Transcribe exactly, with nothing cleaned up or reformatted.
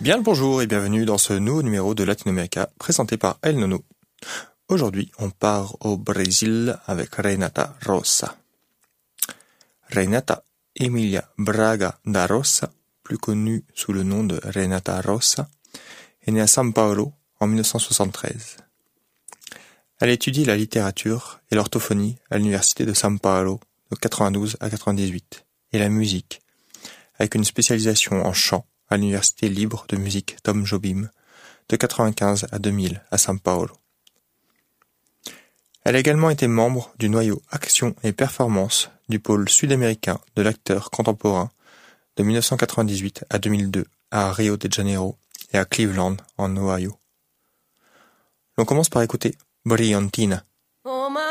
Bien le bonjour et bienvenue dans ce nouveau numéro de Latinoamérica présenté par El Nono. Aujourd'hui, on part au Brésil avec Renata Rosa. Renata Emilia Braga da Rosa, plus connue sous le nom de Renata Rosa, est née à São Paulo en mille neuf cent soixante-treize. Elle étudie la littérature et l'orthophonie à l'université de São Paulo de quatre-vingt-douze à quatre-vingt-dix-huit et la musique, avec une spécialisation en chant à l'université libre de musique Tom Jobim de quatre-vingt-quinze à deux mille à São Paulo. Elle a également été membre du noyau Action et Performance du pôle sud-américain de l'acteur contemporain de mille neuf cent quatre-vingt-dix-huit à deux mille deux à Rio de Janeiro et à Cleveland en Ohio. L'on commence par écouter Brillantina.